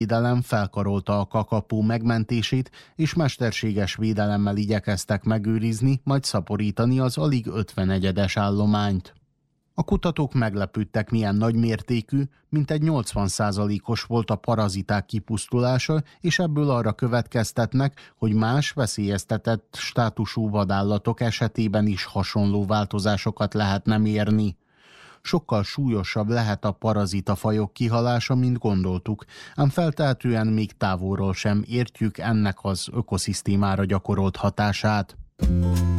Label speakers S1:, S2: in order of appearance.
S1: Védelem felkarolta a kakapó megmentését, és mesterséges védelemmel igyekeztek megőrizni, majd szaporítani az alig 51-es állományt. A kutatók meglepődtek, milyen nagymértékű, mintegy 80%-os volt a paraziták kipusztulása, és ebből arra következtetnek, hogy más veszélyeztetett státusú vadállatok esetében is hasonló változásokat lehetne mérni. Sokkal súlyosabb lehet a parazitafajok kihalása, mint gondoltuk, ám feltehetően még távolról sem értjük ennek az ökoszisztémára gyakorolt hatását.